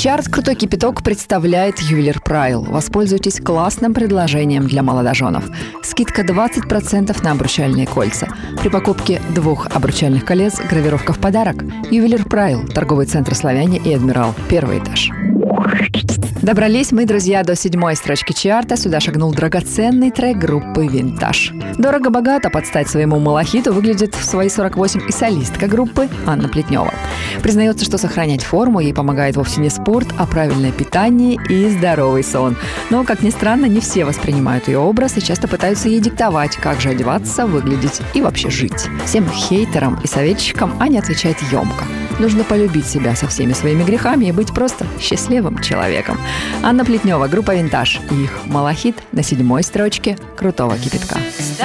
Чарт «Крутой кипяток» представляет ювелир Прайл. Воспользуйтесь классным предложением для молодоженов. Скидка 20% на обручальные кольца. При покупке 2 обручальных колец гравировка в подарок. Ювелир Прайл, торговый центр «Славяне» и «Адмирал», 1 этаж. Добрались мы, друзья, до 7-й строчки чарта. Сюда шагнул драгоценный трек группы «Винтаж». Дорого-богато под стать своему малахиту выглядит в свои 48 и солистка группы Анна Плетнева. Признается, что сохранять форму ей помогает вовсе не спорт, а правильное питание и здоровый сон. Но, как ни странно, не все воспринимают ее образ и часто пытаются ей диктовать, как же одеваться, выглядеть и вообще жить. Всем хейтерам и советчикам Аня отвечает емко. Нужно полюбить себя со всеми своими грехами и быть просто счастливым человеком. Анна Плетнева, группа «Винтаж» и их «Малахит» на 7-й строчке «Крутого кипятка».